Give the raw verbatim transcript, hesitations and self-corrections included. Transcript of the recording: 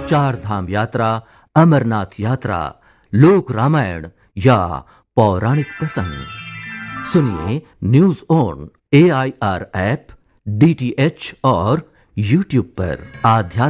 चार धाम यात्रा, अमरनाथ यात्रा, लोक रामायण या पौराणिक प्रसंग सुनिए news on A I R app, D T H और यूट्यूब पर। आध्यात्मिक